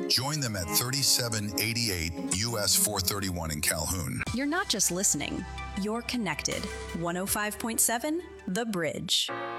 Join them at 3788 US 431 in Calhoun. You're not just listening, you're connected. 105.7 The Bridge.